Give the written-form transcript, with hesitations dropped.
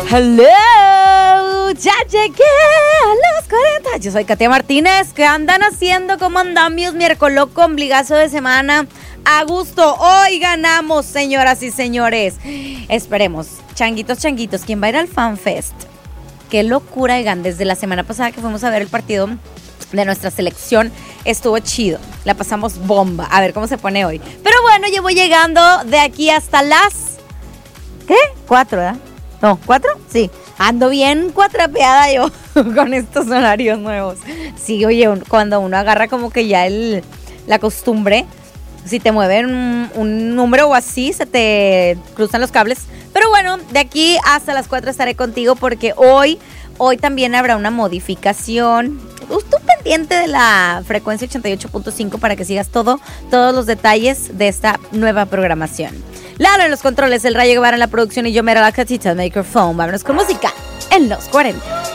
Hello, ya llegué a los 40. Yo soy Katia Martínez. ¿Qué andan haciendo? ¿Cómo andamos? Miércoles loco, ombligazo de semana. A gusto, hoy ganamos, señoras y señores. Esperemos, changuitos, ¿quién va a ir al FanFest? Qué locura, oigan, desde la semana pasada que fuimos a ver el partido de nuestra selección, estuvo chido, la pasamos bomba, a ver cómo se pone hoy. Pero bueno, yo voy llegando de aquí hasta las... ¿Qué? 4, ¿verdad? No, 4, sí. Ando bien cuatrapeada yo con estos horarios nuevos. Sí, oye, cuando uno agarra como que ya la costumbre, si te mueven un número o así, se te cruzan los cables. Pero bueno, de aquí hasta las 4 estaré contigo porque hoy también habrá una modificación. Tú pendiente de la frecuencia 88.5 para que sigas todos los detalles de esta nueva programación. Lalo en los controles, el Rayo Guevara en la producción y yo, Mera la Catita, el microphone. Vámonos con música en los 40.